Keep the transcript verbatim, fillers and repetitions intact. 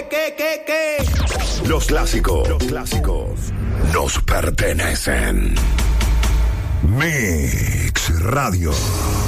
¿Qué, qué, qué, qué? Los clásicos, los clásicos nos pertenecen. Mix Radio.